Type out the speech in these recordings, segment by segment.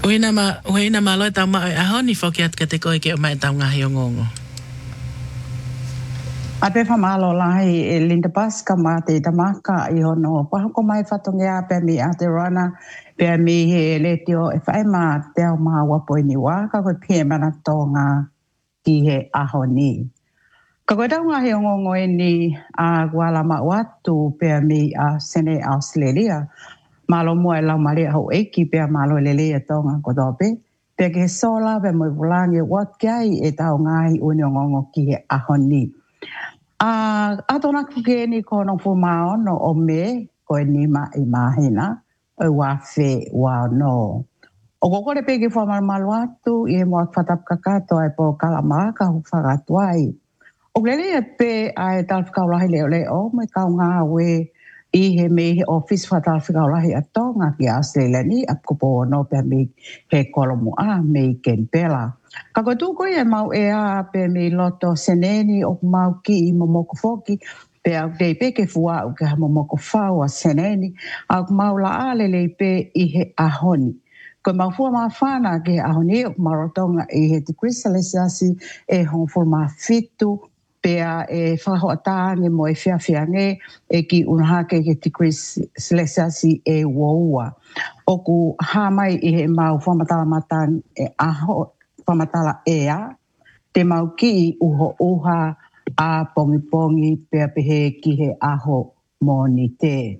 Uina malo tau ma ahoni foki at ka te koe ke o mai tau ngahi o ngongo. A pe whamalo lahi e Linda Pasca ma te tamaka I hono. Paha ko mai whatongea pe mi a te rana pe mi he le teo e whae ma te au maha wapo ni wā. Ka koe pie mana tōnga ki he ahoni. Ka koe tau ngahi o ngongo e ni a gualama watu pe mi a Sene Australia. Malo mua e lau maria hau eiki pe malo lele e tonga ko dope. Pe ke sola pe mo vulangi wat kai e tau ngahi uni o ngongo ki he ahoni. Atona kuke ni kono fu mao no o me ko ni ma I mahina o wa fe wa no. O koko le pe ke fu malo atu I mo fatap kakato e po kalamaka hu whakatuai. O lele e pe ai tal whakaulahi leo leo me kau ngā we I he me he office fatal whakaulahi a tonga ki Australia ni ap kupo no pe me he kolomu a me kempela. Ka koe tūko e mau e a pe me loto seneni o mau ki I momoko foki pe au te pe ke fua o ke momoko whau a seneni au mau la ale le pe I he ahoni. Ko mau fua maa whana ke ahoni o marotonga I he te krisalesiasi e hong furma fitu pea e whahoatāne mo e whiawhiange e ki unahake ke te krisalesiasi e woua. Oku hamai I he mau whamatala matan e aho whamatala ea, te mau ki uho uha a pongi pongi pea pehe ki he aho mo ni te.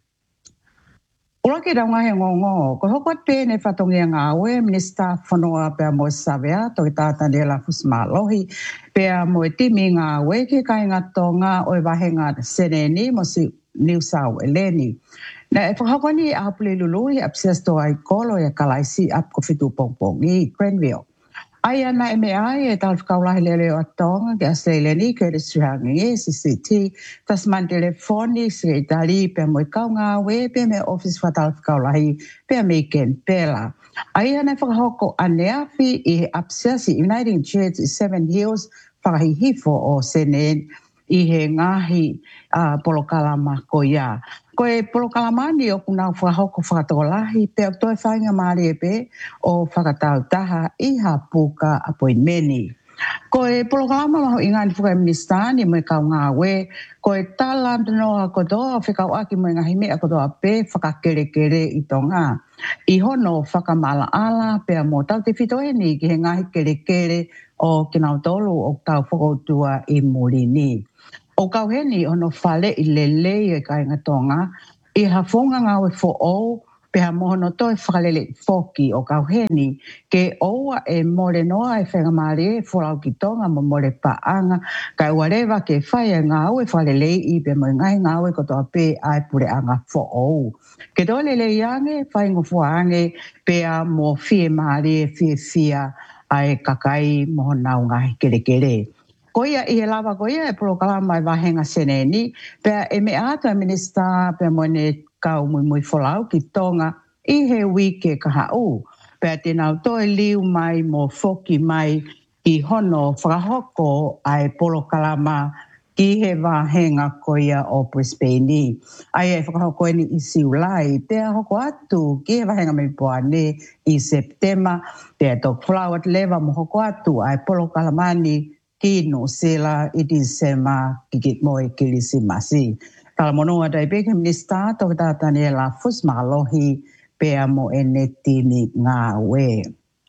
Ora ke raunga he ngongo, ko hoko pēne whatongia ngā oe, Minister Whanoa pea mo Savea, to I tāta Nela Fusmalohi, pea mo e timi ngā oe ke kai ngā tonga o I wahenga seneni mo si New South Eleni. Na e whakako ni a hapule lului ap siasto ai kolo e kalaisi ap ko fitu pongpongi, Grenville. Aia na MEI e tal whakaulahi lele o atonga ke Australia ni ke resuhangi e CCT tasman telefoni se itali pe mo kau ngā we pe me office fatal whakaulahi pe me ken pela. Aia na whakahoko aneafi I apsiasi Uniting Church I Seven Hills whakahihifo o senen I he ngahi polokalama ko ia. Ko e polokalamani o kuna whakahoko whakatolahi pe o toi whainga maari e pe o whakatau taha I hapuka apoi meni. Ko e polokalama maho I ngāni whukai ministani mo e kau ngā we, ko e tala noa kodoa whikau aki mo e ngahi mea kodoa pe whakakere I tonga. I hono whakamala ala pe mo tau te whitoeni ki he ngahi kere o kinautolu o tau whakautua I murini. O kauheni ono whale I lele e kai ngatonga, I hafonga ngā we fo o, pe ha mohono toi whakalele foki o kauheni, ke oua e more noa e whenga maare e wholau ki tonga mo more paanga, kai warewa ke whaia ngā we whalele I pe mo ngai ngā we kotoa pe ai pure anga fo o. Ke toi lele iange, whaingo fuange, pe a mo fie maare, fia, ai kakai moho nau ngahi kere. Koia I he lava koia e polokalama I wahenga seneni, pea e me ata minister pea mo ne kau mui wholau ki tonga I he wike ka hau. Pea te nau toi liu mai mo foki mai I hono whakahoko ai polokalama ki he wahenga koia o Brisbane. Ai e whakahoko ni I siulai, pea hoko atu ki he wahenga me poane I September, pea tok flowet leva mo hoko atu ai polokalamani ki no sela I December ki moe kilisimasi. Tala monoa dai peke minister to tata Nela Fusmalohi pea mo enetini ngā we.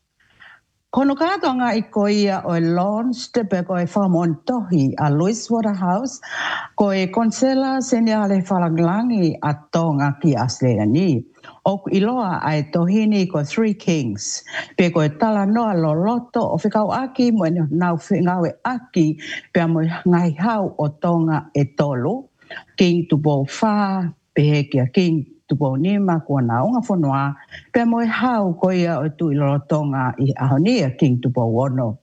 Kono kato ngā I koia o launched pe koe whamon tohi a Louis Waterhouse koe konsela seneale whalanglangi a tonga ki Australia ni. O iloa ai tohini ko Three Kings. Pe koe tala noa lo loto o whikau aki mo nau whingawe aki pe mo ngai hau o tonga e tolu. King tupo wha, pe hekia King tupo nima kua naunga whanua, pe mo hau koia o tu ilo tonga I ahonia King tupo wono.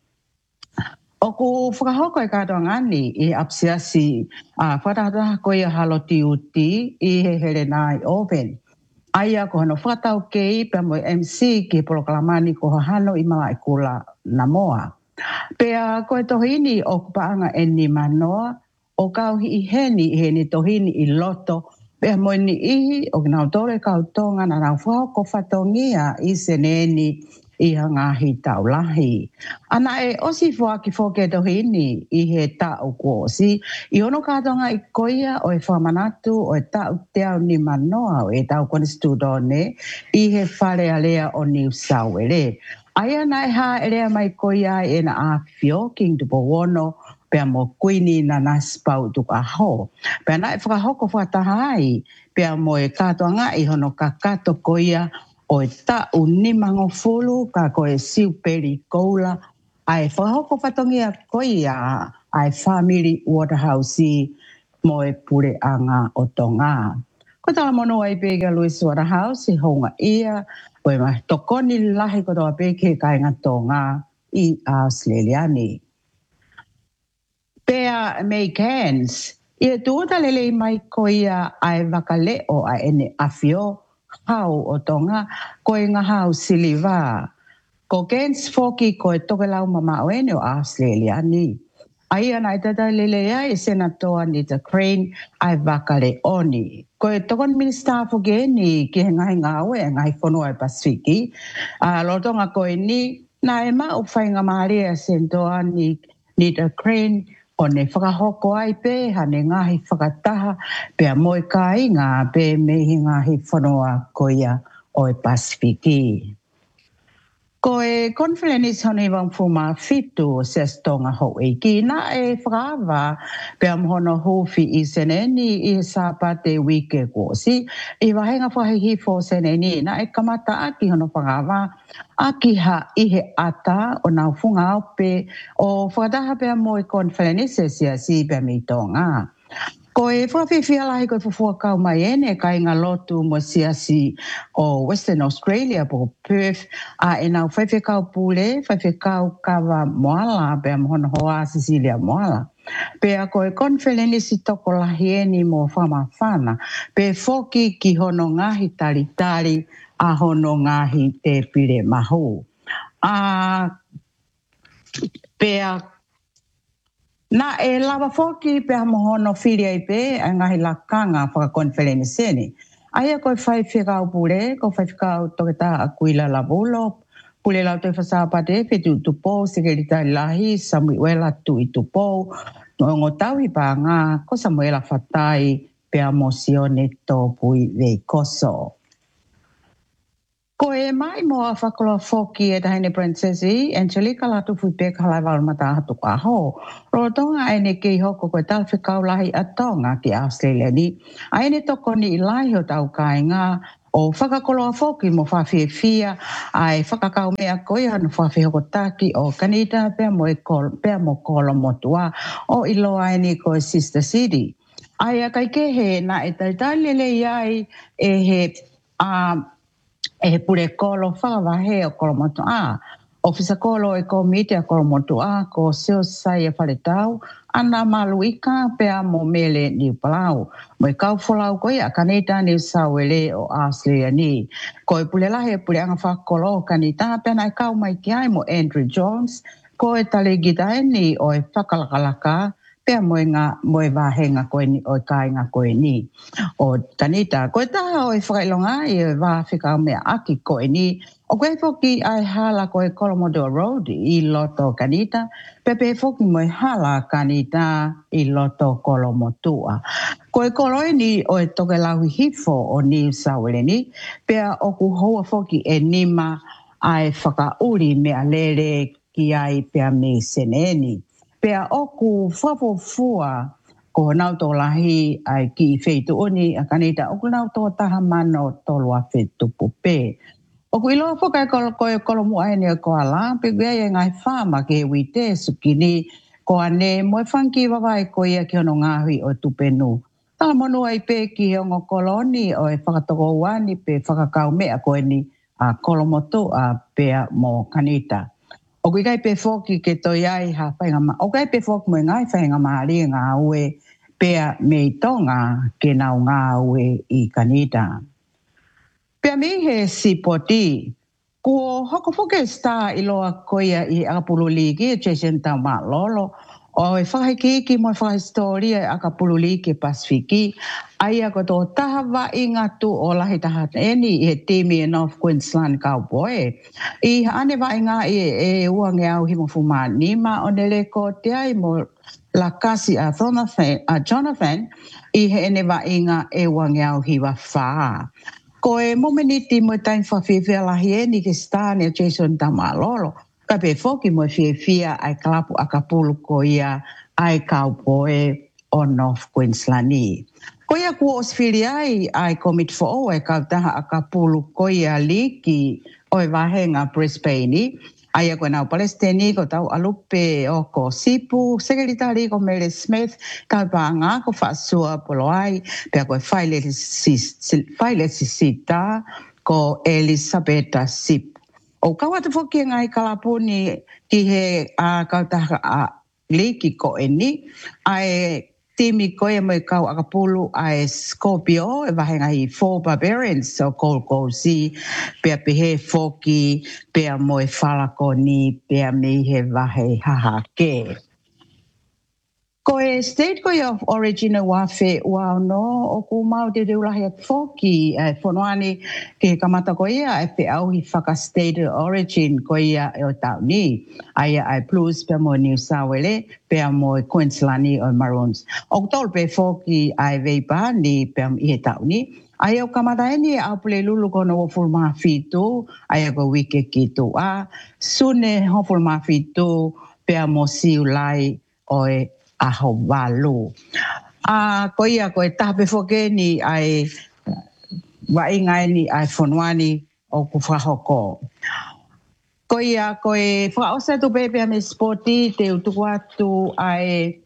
O ku whakahoko e kātoa ngani I apsiasi whatahataha koia haloti uti I he herenai oven. Aia ko hano whakatau kei pe mo MC ki polokalamani ko hano I malai kula namoa. Pea koe tohini o kupaanga eni manoa, o kau hi heni tohini I loto Pea mo ni ihi o nau tole kautonga na nau whako whatongia I seneni I hangahi taulahi. Ana e osi whaki whoke tohini I he tau kuosi. I ono kātonga I koia o e whamanatu o e tau teo ni manoa o e tau kone studone I he whare alea o New South Wales. Aia nai ha elea mai koia e na a whioking tupo wono pea mo kuini na naspau tuka ho. Pea nai whakahoko whatahai pea mo e kātonga I hono kakato koia o e tau ni mango fulu ka koe siuperi koula ai whahoko whatongia koia ai family Waterhouse mo e pure anga o tonga. Ko tala mono ai pega Louis Waterhouse I honga ia o e mai tokoni lahi ko toa peke kai ngā tonga I Australiani. Pea May Cairns, ia tuota lele mai koia ai wakaleo a ene afio hau o tonga koe ngā hau siliva. Ko Cairns foki koe tokelau mama o ene o Australiani. Ai ana I tata lele ia I senatoa Nita Crane ai wakaleo ni. Koe tokon minister foki ni ki he ngahi ngawe ngahi whanua e Pasifiki. Lotonga koe ni na e ma uwhainga maria sentoa ni Nita Crane o ne whakahoko ai pe hane ngahi whakataha pea moe ka inga pe mehi ngahi whanua koia o e Pasifiki. Ko e konferenis honi wang fuma fitu se stonga ho e ki na e whakawa pea mhono hufi I seneni I sapate wike kuosi I wahenga whahihi fo seneni na e kamata aki hono whakawa aki ha I he ata o nau funga au pe o whakataha pea mo e konferenis sia si pea mi tonga. Ko e whawhiwhia lahi koe fufua kau mai ene kai ngā lotu mo siasi o Western Australia po Perth a e nau whaiwhi kau pule, whaiwhi kau kawa moala pea mohono hoa Cecilia moala. Pea koe konfereni si toko lahi eni mo whamawhana pe foki ki hono ngahi tari a hono ngahi te pire mahu. Pea na e lava foki pe mohono whiri ai pe a ngahi lakanga whakakonfereni seni. Aia koe whaiwhi kau pule, ko whaiwhi kau toketa Aquila Lavulo, pule lau te whasapate whetu tupo, sekeritari lahi, Samuela tu I tupo, ngo tauhi pa ngā, ko Samuela whatai pe a mosione tō pui vei koso. Ko e mai mo a whakaloa whoki e tahine princesi, Angelica latu fui peka halai walmata hatu ka ho. Rotonga e ne kei hoko koe talwhikau lahi atonga ki Australia ni. A ene toko ni ilai ho tau kai ngā o whakakoloa whoki mo whawhiawhia ai whakakau mea koe hanu whawhi hoko taki o kanita pea mo kolo motua o iloa e ni koe Sister City. Ai a kai kehe na e taitalele iai e he e pure kolo whakawahe o kolo motu a. Ofisa kolo e ko mite a kolo motu a ko seo sai e whaletau ana maluika pea mo mele ni palau. Mo e kau wholau koe a kaneta ni sawele o Australia ni. Ko e pule lahe pule anga whakolo kanita pea na e kau mai ki ai mo Andrew Jones ko e tale gita ni o e whakalakalaka pea moe wahenga koe ni o kāinga koe ni. O kanita, koe taha o e whakailonga I e wāwhika mea aki koe ni. O koe whoki ai hala koe Colomado Road I loto kanita. Pepe whoki moe hala kanita I loto Kolomotua. Koe koloi ni o e toke lauhi hifo o New South Wales ni. Pea o ku hoa whoki e nima ai whakauri mea lere ki ai pea me seneni. Pea oku whawofua ko nau tō lahi ai ki wheitu oni a kanita oku nau tō taha mano tolua whetu pupe. Oku iloa whakai koe kolomu aene o koa la, pe gea e ngai whama ke wite sukini ko ane moe whanki wawai ko ia ki hono ngāhui o tupenu. Tala monu ai pe ki hongo koloni o e whakatoko wani pe whakakau mea koe ni a kolomoto a pea mo kanita. O kai pe foki ke toi ai ha whainga ma. O kai pe foki mo ngai whainga maari ngā ue pea me tonga ke nau ngā ue I kanita. Pea mi he sipoti. Ko hoko foke star I loa koia I Apulu Ligi Jason Tau Malolo. O e whakiki mo whakahistoria a ka pululi ke Pasifiki. Aia ko tō taha wa inga tu o lahi taha eni he timi e North Queensland Cowboy. I ane wa inga e uange au himo fumanima o nele ko te ai mo la kasi a Jonathan I he ene wa inga e uange au hiwa whaa. Ko e momeniti mo tain whawhiwhia lahi eni ke stane a Jason Tamalolo. Ka pe foki mo whiwhia ai klapu a kapulu ko ia ai Cowboy o North Queensland ni. Ko ia kua oswhiri ai commit for oe kautaha a kapulu ko ia liki o e wahenga Brisbane ni. Aia koe nau Palestini ko tau alupe o ko Sipu, sekretari ko Mary Smith, tau panga ko whaasua polo ai, pia koe whaile sisita ko Elisabetta Sip. O kawata whoki ngai kalapuni ki he kautaha a liki ko eni, ai timi koe mo kau akapulu ai Scorpio e wahenga I 4 Barbarians o Gold Coast pia pehe foki pia mo e whalako ni pia mi he wahe haha ke. Ko e state ko of origin o wafe wao no o ku mau te ulahi at foki whonoani ke kamata ko ia e pe au hi whaka state origin ko ia e o tau ni. Aia ai plus pe mo New South Wales pe mo Queensland ni o Maroons. O tol pe foki ai veipa ni pe i he tau ni. Aia o kamata eni au pule lulu kono o fulma fitu aia ko wike ki tu a sune ho fulma fitu pe mo siulai o e aho walu. Ko ia ko e tape foke ni ai wainga ni ai whonuani o ku whahoko. Ko ia ko e whaosa tu pepe ame sporti te utuku atu ai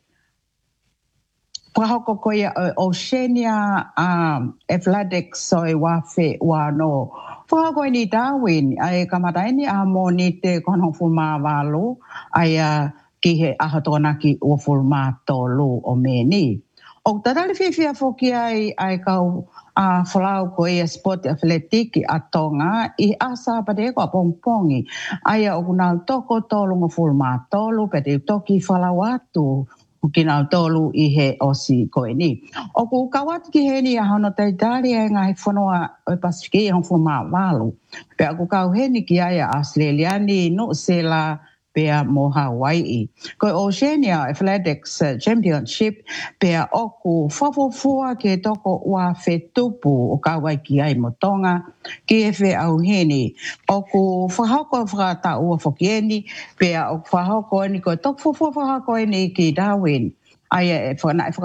whahoko ko ia Oceania Athletics so e wafe wano. Whahoko ni Darwin ai kamataini a moni te kono fuma walu ai ki he ahatona ki o fulma tolu o meni. O tatali whiwhia whoki ai kau whalau ko e sport athletic a tonga I asa pade ko a pongpongi. Aia o kunau toko tolu o fulma tolu pede toki whalau atu kinau tolu I he osi ko e ni. O ku kawat ki he ni a hono taitari e ngai whanua o Pasifiki hon fulma walu. Pe aku kau he ni ki aia Australiani no sela pea mo Hawaii. Ko Oceania Athletics Championship pea oku whawhawhua ke toko wa whetupu o kawai ki ai mo tonga ki e whe au heni. Oku whahoko whakata ua whokieni pea oku whahoko ni ko toko whahoko ni ki Darwin. Aia e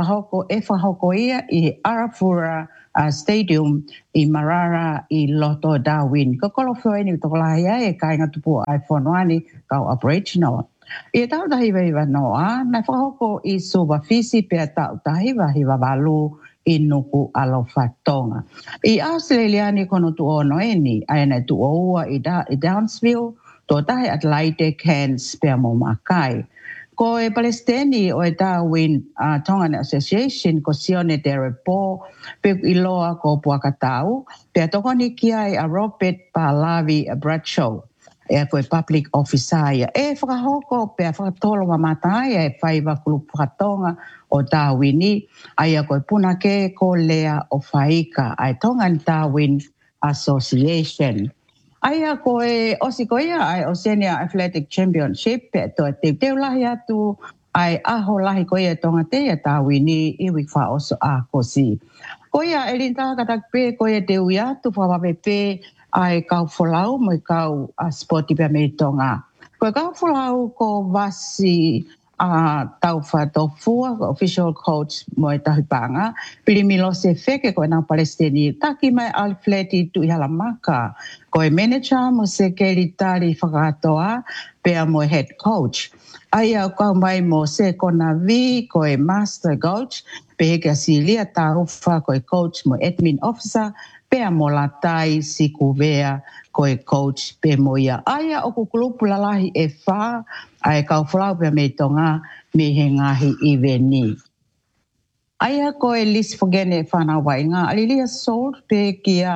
whahoko ia I Arafura Stadium I Marara I Loto Darwin. Ko kolo whaeni toko lahi e kainga tupu ai whonoani kau Aboriginal. I tau tahiwa noa, na whahoko I superfisi pia tau tahiwa walu I nuku alo whatonga. I Australiani kono tu ono eni, aina tu oua I Downsville, to tahi Adelaide Cairns pia mo makai. Ko e Palestini o e Darwin Tongan Association ko Sione Derepo pe iloa ko Puakatau pe toko ni kia a Robert Palavi Bradshaw e ko e public officer e whakahoko pe whakatolo mamata e whaiva kulu Pukatonga o Darwini aia ko e punake ko lea o whaika ai Tongan Darwin Association. Aia ko e osi ko ia ai Oceania Athletic Championship pe to te lahi atu ai aho lahi ko ia tonga te Darwini I wikwa oso a kosi. Ko ia e rinta katak pe ko ia te uia tu whawapepe ai kau wholau mo kau sporti pe me tonga. Ko kau wholau ko vasi tau whatofua, official coach mo e tahipanga, pilimilo se feke ko e nang Palestini, taki mai alfleti tu ihala maka, ko e manager mo se keritari whakatoa, pea mo head coach. Aia kau mai mo se kona vi, ko e master coach, pe heke asilia tarufa ko e coach mo admin officer, pea mo latai si kuvea ko e coach pe mo ia. Aia o kukulupu lalahi e wha, ai kau whalau pia me tonga me he ngahi I veni. Aia ko e lis fogene whanau wai ngā alilia sold pe kia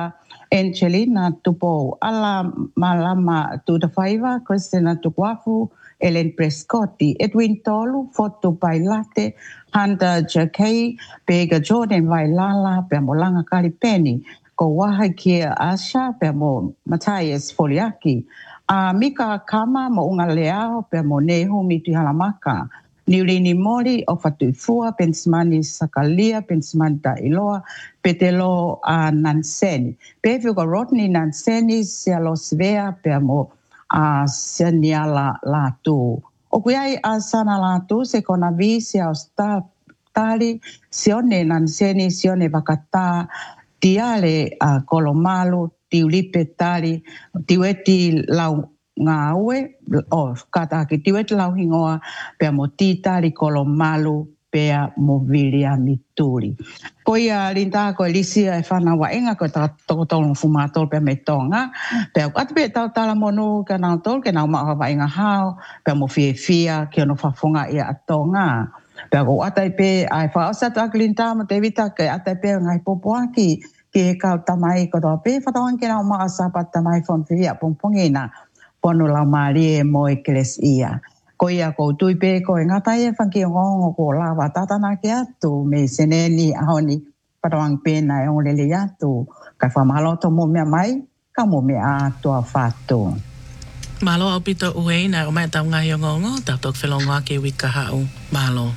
Angelina Tupo, Ala Malama Tudafaiva, Christina Tuguafu, Ellen Prescotti, Edwin Tolu, Foto Bailate, Hunter Jakei, Bega Jordan Vailala, Pemolanga Kalipeni, Ko Wahakia Asha, Pemo Matthias Foliaki, Mika Kama, Mounga Leao, Pemo Nehu, Miti Halamaka, Niulini Mori, Ofatuifua, Pensimani Sakalia, Pensimanta Iloa, Petelo Nanseni. Peviuga Rodney Nanseni, Sialo Svea, Pemo Seniala Latu. Okuiai Asana Latu, Sekona Visia, Tali, Sione Nanseni, Sione Vakata, Tiale Kolomalu, Tiulipe Tali, Tiweti Lau Ngawe, kata ki tiwet lau hingoa pea mo titari Kolomalu pea mo Vilia Mituri. Ko ia linta ko Elisia e whana waenga ko ta tokotolo fumatol pea me tonga. Pea atu pea tau tala monu ka nau tol ke nau maa waenga hao pea mo fia ki ono whafonga ia atonga. Pea ko atai pe ai whaosatu ak linta mo te vita ke atai pe ngai popoaki ki he kau tamai ko toa pe whatawan ke nau maa sapat tamai whonwhia pongpongina. Pono la marie mo eklesia. Ko ia ko tuipe ko ngatai e whanki ngongo ko lawa tatana ki atu me seneni ahoni patawang pena e onglele atu. Kai whamaloto mo mea mai, ka mo mea atua whatu. Malo au pito uei na o mai tau ngai o ngongo, tatok whelongoa ke wika hau. Malo.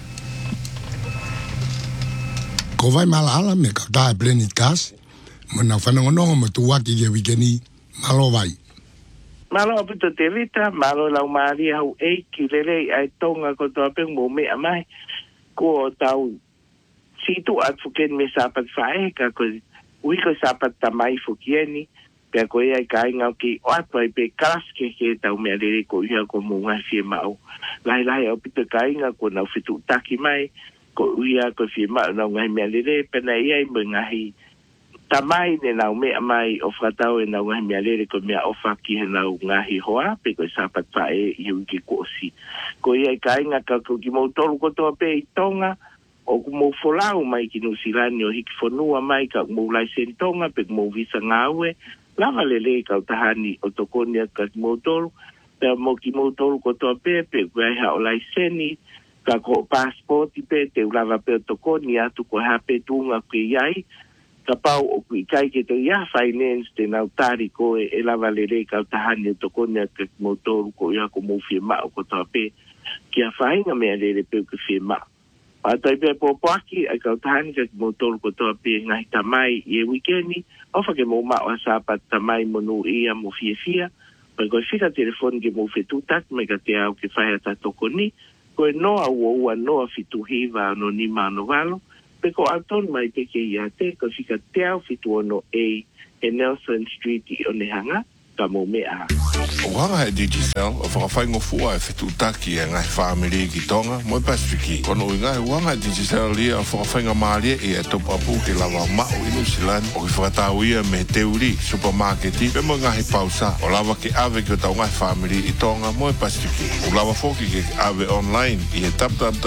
Ko vai malahala me ka tae Planet Gas. Mana whanongonongo ma tuwaki ke wikeni. Malo vai. Malo apito te vita, malo lau maari hau ki lele ai tonga ko toa peng mo mea mai. Ko tau situ at fuken me sapat whae ka ko uiko sapat tamai fukieni. Pea ko ia kai ngau ki o atwai pe kalas ke tau mea lele ko ia ko mo ngai fie mau. Lai apito kai ngau ko nau fitu taki mai. Ko ia ko fie mau nau ngai mea lele pena ia i mengahi. Tamai ne nau mea mai o whatau e nau ngahi mea lere ko mea ofa ki he nau ngahi hoa pe ko sapat pae i uki kosi. Ko ia i kainga ka ko ki mau tolu ko toa pe i tonga o ku mau folau mai ki Nusilani o hiki whanua mai ka mau laisen tonga pe mau visa ngawe lava lele ka utahani o tokonia ka ki mau tolu pe mau ki mau tolu ko toa pe ko ai hao laiseni ka ko passporti pe te ulava pe o tokonia tu ko hape tunga ki iai ka pau o kui kai ke te ia finance te nau tari ko e lava lere ka tahani o tokonia ke motoru ko ia ko mowhie mao ko tape ki a whainga mea lere peu ke whie mao. A tai pia popoaki ai ka tahani ke motoru ko tape ngahi tamai i e wikeni ofa ke mo mao a sapat tamai monu ia mo fia pa ko whika telefoni ke mo whetutak me ka te au ke whai ata tokoni ko e noa ua noa fituhiva no ni mano valo pe ko aton mai pe ke ia te ko fika te au fitu ono e Nelson Street i Onehanga ka mo mea. O hanga he Digicel, o whakawhaingo fua e whetutaki e ngai whaamiri ki tonga, moi Pasifiki. Kono i ngai wanga he Digicel lia o whakawhainga maalia i e topu apu ke lawa mao i Nusilani, o ki whakatau ia me teuri, supermarketi, pe mo ngahi pausa, o lawa ke ave ki o tau ngai whaamiri i tonga, moi Pasifiki. O lawa foki ke ave online i e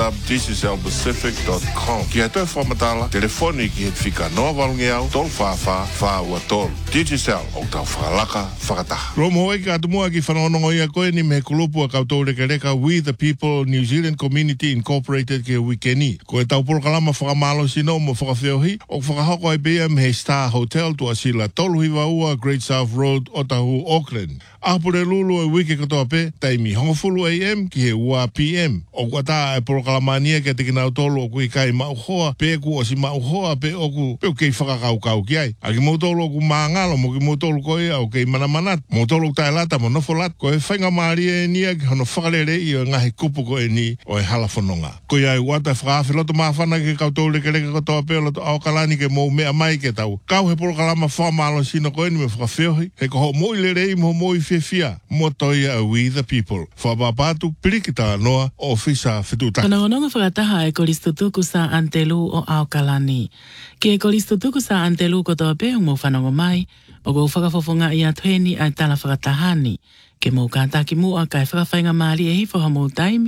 www.digicelpacific.com. Ki he toi whamatala, telefoni ki he whika noa walungi au, tol wha ua tol. Digicel, o tau whakalaka, whakataha. Romo ka tumua ki whanonongo ia koe ni me kulupu a kautou reka We the People New Zealand Community Incorporated ke wikeni. Ko e tau porokalama whakamalo sino mo whakawheohi o whakahoko ai bea me he Star Hotel tu asila toluhiwa ua Great South Road Otahu, Auckland. Apure lulu e wiki katoa pe, taimi hongofulu AM ki he ua PM. O kuata e porokalamania ke te kinau tolu o kui kai mauhoa, pe ku o si mauhoa pe oku peu kei whakakaukau ki ai. A ki mautolu o ku maangalo mo ki mautolu koe au kei manamanat. Mautolu tai lata mo nofolat ko e whainga maari e nia ki hono whakarere i o ngahi kupu ko e ni o e halafononga. Ko ia i wata whakawhiloto maafana ke kautou lekereke katoa pe loto aukalani ke mou mea mai ke tau. Kau he porokalama whamalo sino ko e ni me whakawheohi. He ko ho moi lerei mo moi fia motoia a We the People. Whabapatu pirikita noa o fisa whituta. Whanongononga whakataha e kolistutuku sa Antelu o Aukalani. Ki e kolistutuku sa Antelu ko toa pe mo whanongo mai o go whakafofonga i atueni ai tala whakatahani. Ke mou kātaki mua kai whakawhainga maari e hifo ha mou taimi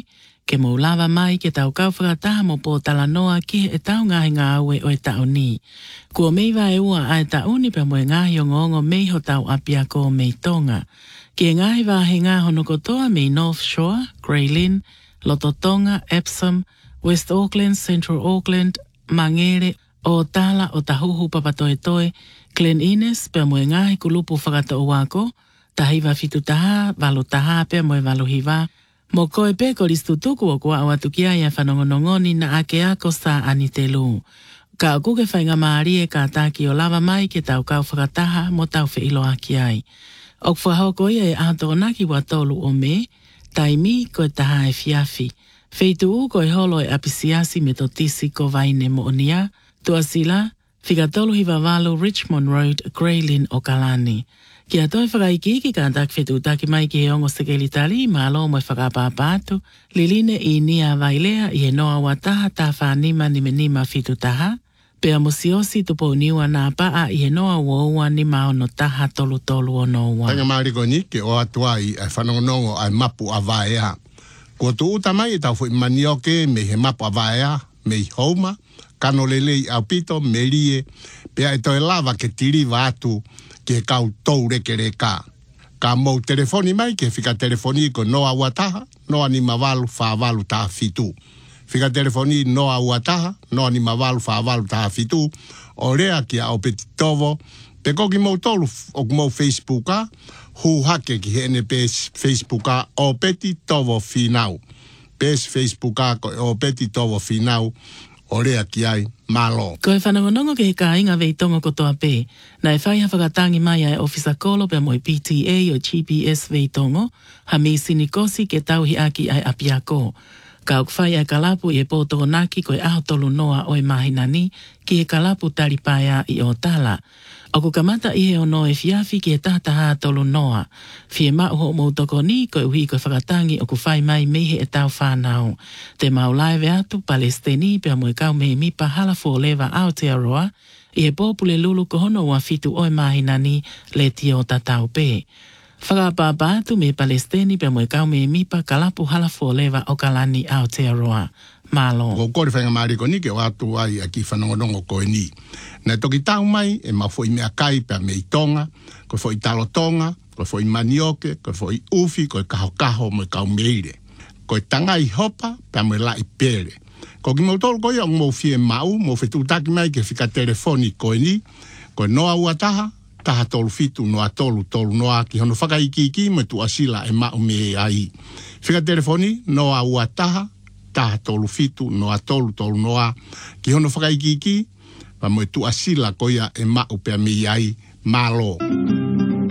Ke mo lava mai ke tau kau whakataha mo po tala noa ki e tau ngahi ngā aue o e tau ni. Kua meiwa e ua a e tau ni pe mo e ngahi o ngongo mei ho tau apia ko mei tonga. Ke ngahi wahe ngā hono kotoa mei North Shore, Grey Lynn, Lototonga, Epsom, West Auckland, Central Auckland, Mangere, o tala o tahuhu papatoetoe, Glen Innes pe mo e ngahi kulupu whakata o wako, tahiwa fitu taha, valo taha pe mo e valo hiwa, mo koe pe ko listutuku o kua awatukia ia whanongonongoni na ake ako sa anitelu. Ka kuke whainga maarie ka tāki o lava mai ke tau kau whakataha mo tau whiilo aki ai. Ok whahoko ia e ato naki wa tolu o me, taimi koe taha e fiafi. Feitu u koe holo e apisiasi me to tisi ko vaine mo onia, tuasila, whikatolu hiwa walo Richmond Road, Grey Lynn o Kalani. Kia toi whakaiki ka tak whetu taki mai ki he ongo sekelitari, malo mo e whakapapatu, liline i nia vailea i he noa wataha ta whanima ni menima fitu taha, pea musiosi tupo niwa nā paa i he noa woua ni maono taha tolu tolu o noa. Tanga mariko ni ke o atua i whanongonongo ai mapu a vaea. Kua tu uta mai e tau fui manioke me he mapu a vaea, me i houma, kano lelei au pito, me rie, pea e toi lava ke tiri vātu, ke kau tau reke reka. Ka mou telefoni mai ke whika telefoni ko noa wataha, noa ni mawalu whawalu taha fitu. Whika telefoni noa wataha, noa ni mawalu whawalu taha fitu, o rea ki a opeti tovo, pe koki mou tolu o mou Facebooka, hu hake ki hene pes Facebooka opeti tovo finau. Pes Facebooka ko opeti tovo finau, o rea ki ai malo. Ko e whanongonongo ke he ka inga veitongo kotoa pe, na e whaiha whakatangi mai ai ofisa kolo pe moi PTA o GPS veitongo, ha mi sinikosi ke tauhi aki ai apiako. Ka ok whai ai kalapu i e pōtoko naki ko e aho tolu noa o e mahinani ki e kalapu talipaia i o tala. Oku kamata i he ono e fiafi ki e tahataha tolu noa. Fie mauho o mautoko ni ko e uhi ko e whakatangi oku whai mai mehe e tau whanau. Te maulaive atu Palestini pia mo e kau mehe mipa halafu o lewa Aotearoa i e pōpule lulu ko hono ua fitu o e mahinani le tio tatau pe. Whakapapa atu me Palestini pia mo e kau mehe mipa kalapu halafu o lewa o Kalani Aotearoa. Malo. Ko kore whainga mariko ni ke o atu ai a ki whanongonongo koe ni. Nai toki tau mai e ma fo i mea kai pia me i tonga, ko fo i talo tonga, ko fo i manioke, ko fo i ufi, ko i kaho mo i kau meire. Ko i tanga i hopa pia mo i la i pere. Ko ki mo tolu koe o mo fie mau, mo fetu taki mai ke whika telefoni koe ni, ko noa ua taha, taha tolu fitu noa tolu noa ki hono whakaiki mo tu asila e mau me ai. Whika telefoni noa ua taha, taha tolu fitu, noa tolu noa, ki hono whakaikiki, pa mo e tu asila koia e mau pia mi ai malo.